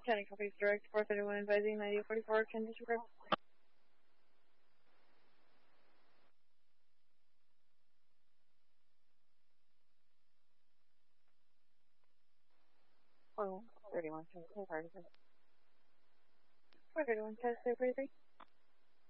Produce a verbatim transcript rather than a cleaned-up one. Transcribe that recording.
County copies direct four thirty-one advising ninety forty-four can disregard. Oh, thirty-one, ten, four thirty-one, test, three.